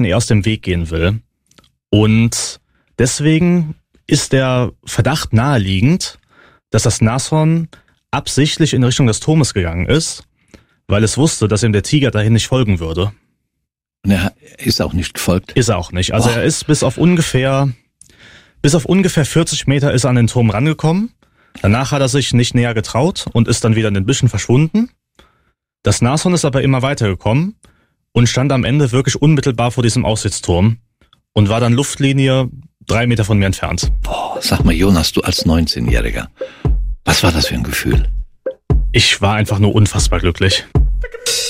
eher aus dem Weg gehen will. Und deswegen ist der Verdacht naheliegend, dass das Nashorn absichtlich in Richtung des Turmes gegangen ist, weil es wusste, dass ihm der Tiger dahin nicht folgen würde. Und er ist auch nicht gefolgt? Ist er auch nicht. Also er ist bis auf ungefähr 40 Meter ist er an den Turm rangekommen. Danach hat er sich nicht näher getraut und ist dann wieder in den Büschen verschwunden. Das Nashorn ist aber immer weitergekommen und stand am Ende wirklich unmittelbar vor diesem Aussichtsturm und war dann Luftlinie 3 Meter von mir entfernt. Boah, sag mal, Jonas, du als 19-Jähriger, was war das für ein Gefühl? Ich war einfach nur unfassbar glücklich.